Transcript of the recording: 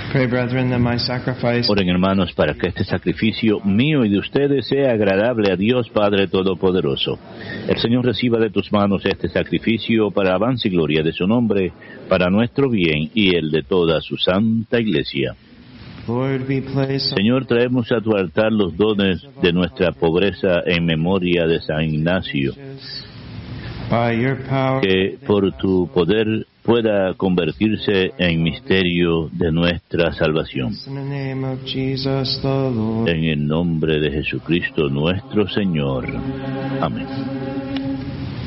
Pray, brethren, that my sacrifice... Oren, hermanos, para que este sacrificio mío y de ustedes sea agradable a Dios Padre Todopoderoso. El Señor reciba de tus manos este sacrificio para avance y gloria de su nombre, para nuestro bien y el de toda su santa Iglesia. Señor, traemos a tu altar los dones de nuestra pobreza en memoria de San Ignacio, que por tu poder pueda convertirse en misterio de nuestra salvación. En el nombre de Jesucristo nuestro Señor. Amén.